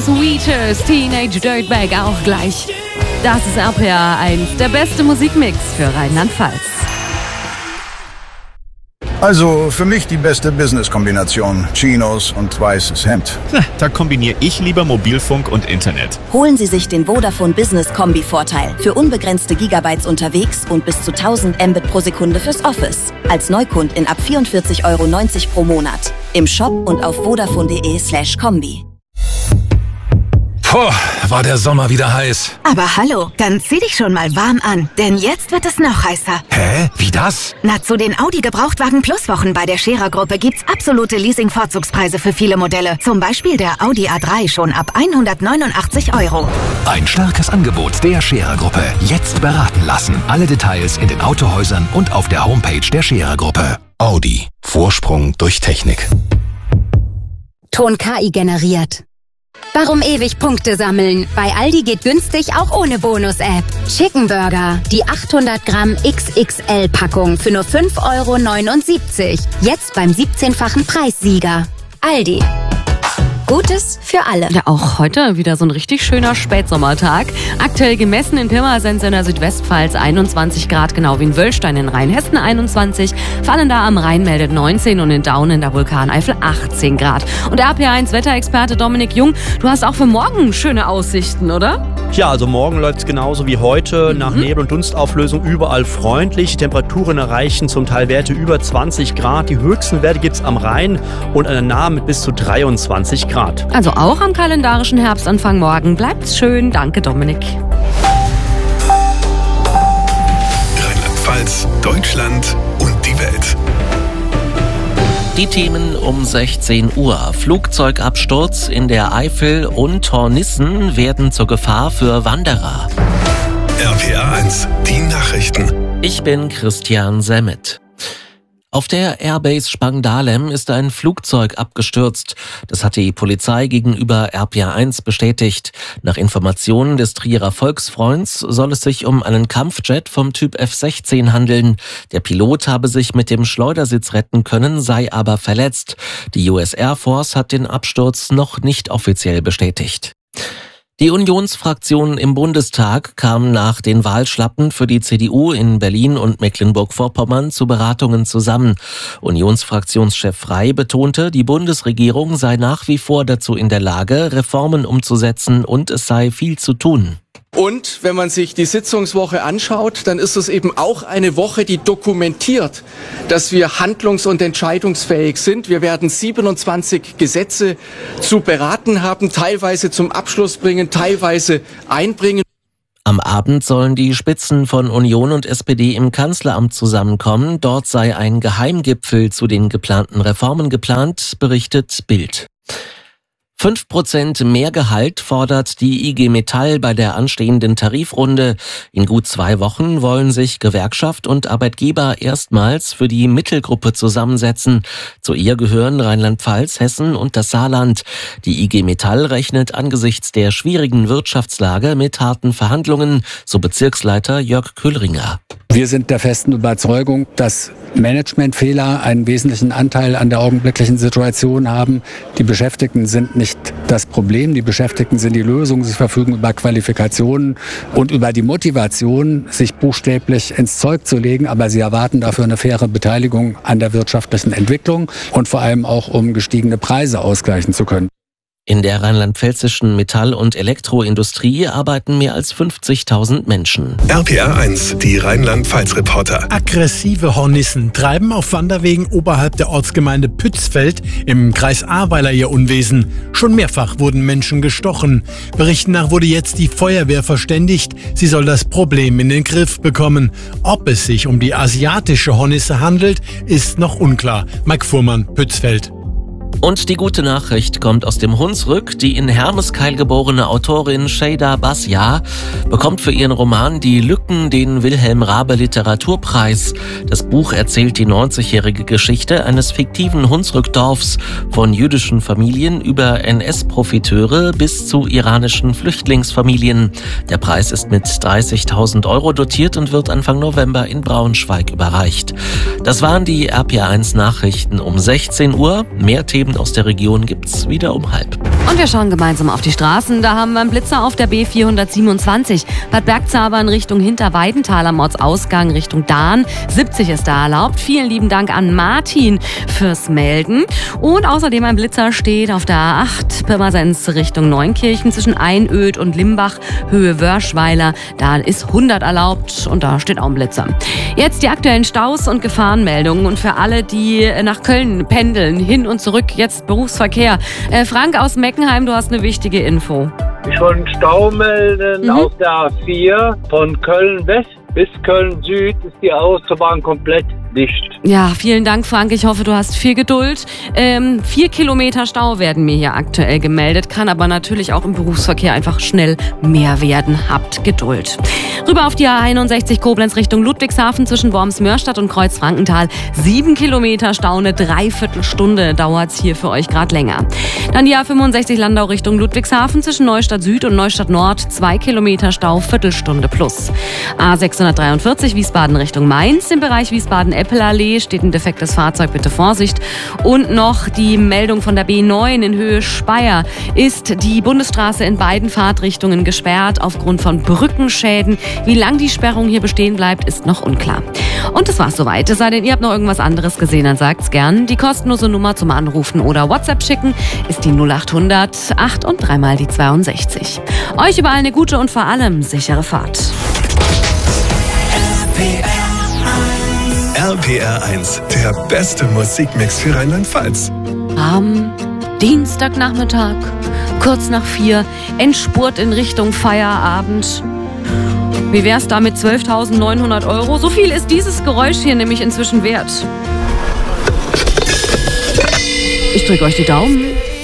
Sweeters, Teenage Dirtbag auch gleich. Das ist RPA 1, der beste Musikmix für Rheinland-Pfalz. Also für mich die beste Business-Kombination. Chinos und weißes Hemd. Da kombiniere ich lieber Mobilfunk und Internet. Holen Sie sich den Vodafone Business Kombi-Vorteil für unbegrenzte Gigabytes unterwegs und bis zu 1000 Mbit pro Sekunde fürs Office. Als Neukundin ab 44,90 € pro Monat. Im Shop und auf vodafone.de/kombi. Puh, war der Sommer wieder heiß. Aber hallo, dann zieh dich schon mal warm an, denn jetzt wird es noch heißer. Hä? Wie das? Na, zu den Audi Gebrauchtwagen Plus Wochen bei der Scherer Gruppe gibt's absolute Leasing-Vorzugspreise für viele Modelle. Zum Beispiel der Audi A3 schon ab 189 €. Ein starkes Angebot der Scherer Gruppe. Jetzt beraten lassen. Alle Details in den Autohäusern und auf der Homepage der Scherer Gruppe. Audi. Vorsprung durch Technik. Ton KI generiert. Warum ewig Punkte sammeln? Bei Aldi geht günstig auch ohne Bonus-App. Chicken Burger, die 800 Gramm XXL-Packung für nur 5,79 €. Jetzt beim 17-fachen Preissieger. Aldi. Gutes für alle. Ja, auch heute wieder so ein richtig schöner Spätsommertag. Aktuell gemessen in Pirmasens in der Südwestpfalz 21 Grad, genau wie in Wöllstein in Rheinhessen 21. Fallender am Rhein meldet 19 und in Daun in der Vulkaneifel 18 Grad. Und der RPA1 Wetterexperte Dominik Jung, du hast auch für morgen schöne Aussichten, oder? Ja, also morgen läuft es genauso wie heute. Nach Nebel- und Dunstauflösung überall freundlich. Die Temperaturen erreichen zum Teil Werte über 20 Grad. Die höchsten Werte gibt es am Rhein und an der Nahe mit bis zu 23 Grad. Also auch am kalendarischen Herbstanfang morgen. Bleibt's schön. Danke, Dominik. Rheinland-Pfalz, Deutschland und die Welt. Die Themen um 16 Uhr. Flugzeugabsturz in der Eifel und Hornissen werden zur Gefahr für Wanderer. RPA 1, die Nachrichten. Ich bin Christian Semmet. Auf der Airbase Spangdahlem ist ein Flugzeug abgestürzt. Das hat die Polizei gegenüber RPA 1 bestätigt. Nach Informationen des Trierer Volksfreunds soll es sich um einen Kampfjet vom Typ F-16 handeln. Der Pilot habe sich mit dem Schleudersitz retten können, sei aber verletzt. Die US Air Force hat den Absturz noch nicht offiziell bestätigt. Die Unionsfraktionen im Bundestag kamen nach den Wahlschlappen für die CDU in Berlin und Mecklenburg-Vorpommern zu Beratungen zusammen. Unionsfraktionschef Frey betonte, die Bundesregierung sei nach wie vor dazu in der Lage, Reformen umzusetzen und es sei viel zu tun. Und wenn man sich die Sitzungswoche anschaut, dann ist es eben auch eine Woche, die dokumentiert, dass wir handlungs- und entscheidungsfähig sind. Wir werden 27 Gesetze zu beraten haben, teilweise zum Abschluss bringen, teilweise einbringen. Am Abend sollen die Spitzen von Union und SPD im Kanzleramt zusammenkommen. Dort sei ein Geheimgipfel zu den geplanten Reformen geplant, berichtet Bild. 5% mehr Gehalt fordert die IG Metall bei der anstehenden Tarifrunde. In gut 2 Wochen wollen sich Gewerkschaft und Arbeitgeber erstmals für die Mittelgruppe zusammensetzen. Zu ihr gehören Rheinland-Pfalz, Hessen und das Saarland. Die IG Metall rechnet angesichts der schwierigen Wirtschaftslage mit harten Verhandlungen, so Bezirksleiter Jörg Köhlringer. Wir sind der festen Überzeugung, dass Managementfehler einen wesentlichen Anteil an der augenblicklichen Situation haben. Die Beschäftigten sind nicht das Problem, die Beschäftigten sind die Lösung. Sie verfügen über Qualifikationen und über die Motivation, sich buchstäblich ins Zeug zu legen. Aber sie erwarten dafür eine faire Beteiligung an der wirtschaftlichen Entwicklung und vor allem auch, um gestiegene Preise ausgleichen zu können. In der rheinland-pfälzischen Metall- und Elektroindustrie arbeiten mehr als 50.000 Menschen. RPA 1, die Rheinland-Pfalz-Reporter. Aggressive Hornissen treiben auf Wanderwegen oberhalb der Ortsgemeinde Pützfeld im Kreis Ahrweiler ihr Unwesen. Schon mehrfach wurden Menschen gestochen. Berichten nach wurde jetzt die Feuerwehr verständigt. Sie soll das Problem in den Griff bekommen. Ob es sich um die asiatische Hornisse handelt, ist noch unklar. Mike Fuhrmann, Pützfeld. Und die gute Nachricht kommt aus dem Hunsrück. Die in Hermeskeil geborene Autorin Şeyda Basya bekommt für ihren Roman Die Lücken den Wilhelm Raabe Literaturpreis. Das Buch erzählt die 90-jährige Geschichte eines fiktiven Hunsrückdorfs von jüdischen Familien über NS-Profiteure bis zu iranischen Flüchtlingsfamilien. Der Preis ist mit 30.000 € dotiert und wird Anfang November in Braunschweig überreicht. Das waren die RPA 1 Nachrichten um 16 Uhr. Mehr Themen Gegend aus der Region gibt's wieder um 12:30. Und wir schauen gemeinsam auf die Straßen. Da haben wir einen Blitzer auf der B427. Bad Bergzabern Richtung Hinterweidenthal am Ortsausgang Richtung Dahn. 70 ist da erlaubt. Vielen lieben Dank an Martin fürs Melden. Und außerdem ein Blitzer steht auf der A8 Pirmasens Richtung Neunkirchen zwischen Einöd und Limbach, Höhe Wörschweiler. Da ist 100 erlaubt und da steht auch ein Blitzer. Jetzt die aktuellen Staus und Gefahrenmeldungen. Und für alle, die nach Köln pendeln, hin und zurück, jetzt Berufsverkehr. Frank aus Meckenheim, du hast eine wichtige Info. Ich wollte einen Stau melden auf der A4 von Köln West bis Köln Süd ist die Autobahn komplett dicht. Ja, vielen Dank, Frank. Ich hoffe, du hast viel Geduld. 4 Kilometer Stau werden mir hier aktuell gemeldet, kann aber natürlich auch im Berufsverkehr einfach schnell mehr werden. Habt Geduld. Rüber auf die A61 Koblenz Richtung Ludwigshafen zwischen Worms-Mörstadt und Kreuz-Frankenthal. 7 Kilometer Stau, eine Dreiviertelstunde dauert's hier für euch gerade länger. Dann die A65 Landau Richtung Ludwigshafen zwischen Neustadt Süd und Neustadt Nord. 2 Kilometer Stau, Viertelstunde plus. A643 Wiesbaden Richtung Mainz im Bereich Wiesbaden-Eppelallee steht ein defektes Fahrzeug, bitte Vorsicht. Und noch die Meldung von der B9 in Höhe Speyer ist die Bundesstraße in beiden Fahrtrichtungen gesperrt aufgrund von Brückenschäden. Wie lang die Sperrung hier bestehen bleibt, ist noch unklar. Und das war's soweit. Es sei denn, ihr habt noch irgendwas anderes gesehen, dann sagt's gern. Die kostenlose Nummer zum Anrufen oder WhatsApp schicken ist die 0800 8 und 3 mal die 62. Euch überall eine gute und vor allem sichere Fahrt. RPR 1, der beste Musikmix für Rheinland-Pfalz. Am Dienstagnachmittag, kurz nach 4, Endspurt in Richtung Feierabend. Wie wär's da mit 12.900 €? So viel ist dieses Geräusch hier nämlich inzwischen wert. Ich drücke euch die Daumen.